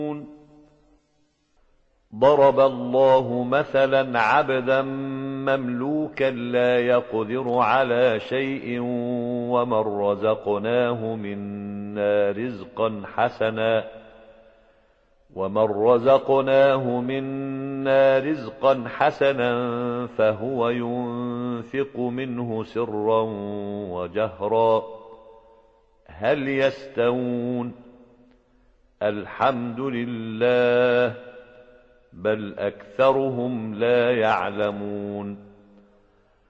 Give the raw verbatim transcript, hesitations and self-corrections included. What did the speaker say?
ضرب الله مثلا عبدا مملوكا لا يقدر على شيء ومن رزقناه منا رزقا حسنا ومن رزقناه منا رزقا حسنا فهو ينفق منه سرا وجهرا هل يستوون؟ الحمد لله بل أكثرهم لا يعلمون.